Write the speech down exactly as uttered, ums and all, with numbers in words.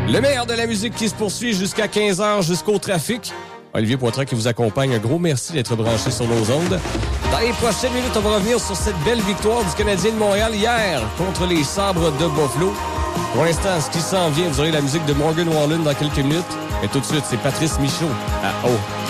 Le meilleur de la musique qui se poursuit jusqu'à quinze heures, jusqu'au trafic. Olivier Poitras qui vous accompagne. Un gros merci d'être branché sur nos ondes. Dans les prochaines minutes, on va revenir sur cette belle victoire du Canadien de Montréal hier contre les Sabres de Buffalo. Pour l'instant, ce qui s'en vient, vous aurez la musique de Morgan Wallen dans quelques minutes. Et tout de suite, c'est Patrice Michaud à O.